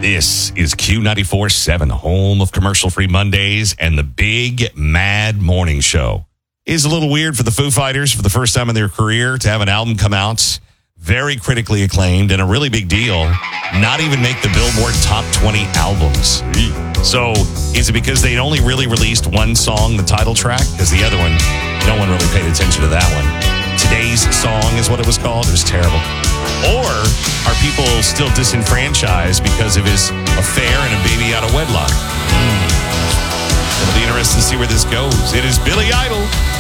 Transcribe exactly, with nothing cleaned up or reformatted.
This is Q ninety-four point seven, home of commercial-free Mondays and the Big Mad Morning Show. It's a little weird for the Foo Fighters for the first time in their career to have an album come out, very critically acclaimed and a really big deal, not even make the Billboard Top twenty albums. So is it because they'd only really released one song, the title track? Because the other one, no one really paid attention to that one. Today's Song is what it was called. It was terrible. Or are people still disenfranchised because of his affair and a baby out of wedlock? Mm. It'll be interesting to see where this goes. It is Billy Idol.